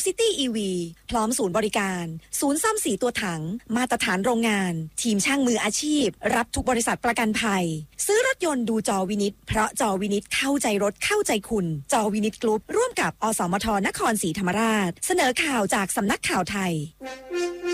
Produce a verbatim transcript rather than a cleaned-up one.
City อี วี พร้อมศูนย์บริการศูนย์ซ่อมสีตัวถังมาตรฐานโรงงานทีมช่างมืออาชีพรับทุกบริษัทประกันภัยซื้อรถยนต์ดูจอวินิตเพราะจอวินิตเข้าใจรถเข้าใจคุณจอวินิตกรุ๊ปร่วมกับอสมทนครศรีธรรมราชเสนอข่าวจากสำนักข่าวไทย